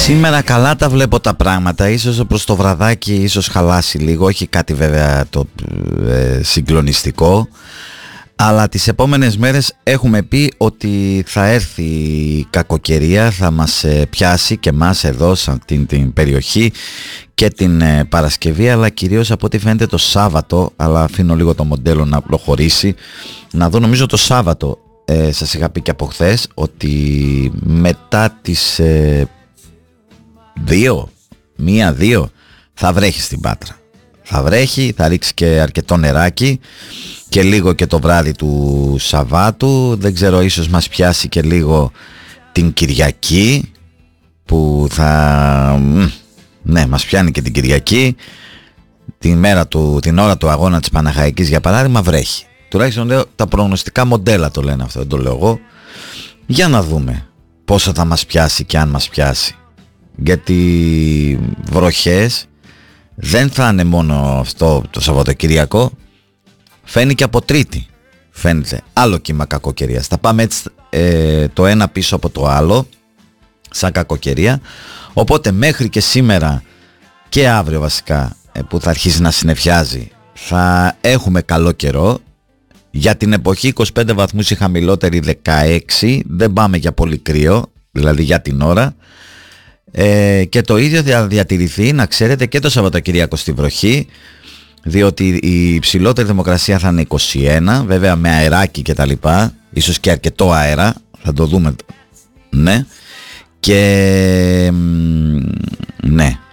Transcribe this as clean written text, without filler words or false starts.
Σήμερα καλά τα βλέπω τα πράγματα, ίσως προς το βραδάκι ίσως χαλάσει λίγο, όχι κάτι βέβαια το συγκλονιστικό, αλλά τις επόμενες μέρες έχουμε πει ότι θα έρθει η κακοκαιρία, θα μας πιάσει και μας εδώ σε αυτήν την περιοχή και την Παρασκευή, αλλά κυρίως από ό,τι φαίνεται το Σάββατο, αλλά αφήνω λίγο το μοντέλο να προχωρήσει, να δω νομίζω το Σάββατο. Σας είχα πει και από χθες ότι μετά τις 1-2 θα βρέχει στην Πάτρα. Θα βρέχει, θα ρίξει και αρκετό νεράκι και λίγο και το βράδυ του Σαββάτου. Δεν ξέρω, ίσως μας πιάσει και λίγο την Κυριακή που θα... Ναι, μας πιάνει και την Κυριακή. Την ώρα του αγώνα της Παναχαϊκής για παράδειγμα βρέχει. Τουλάχιστον λέω, τα προγνωστικά μοντέλα το λένε αυτό, δεν το λέω εγώ. Για να δούμε πόσο θα μας πιάσει και αν μας πιάσει. Γιατί βροχές δεν θα είναι μόνο αυτό το Σαββατοκυριακό. Φαίνει και από Τρίτη. Φαίνεται άλλο κύμα κακοκαιρίας. Θα πάμε έτσι το ένα πίσω από το άλλο σαν κακοκαιρία. Οπότε μέχρι και σήμερα και αύριο βασικά που θα αρχίσει να συννεφιάζει θα έχουμε καλό καιρό. Για την εποχή 25 βαθμούς η χαμηλότερη 16. Δεν πάμε για πολύ κρύο, δηλαδή για την ώρα. Και το ίδιο θα διατηρηθεί, να ξέρετε, και το Σαββατοκυριακό στη βροχή, διότι η υψηλότερη θερμοκρασία θα είναι 21, βέβαια με αεράκι και τα λοιπά, ίσως και αρκετό αέρα, θα το δούμε, ναι, και ναι,